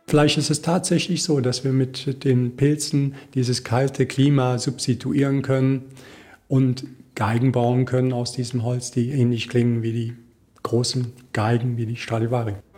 Vielleicht ist es tatsächlich so, dass wir mit den Pilzen dieses kalte Klima substituieren können und Geigen bauen können aus diesem Holz, die ähnlich klingen wie die großen Geigen, wie die Stradivari.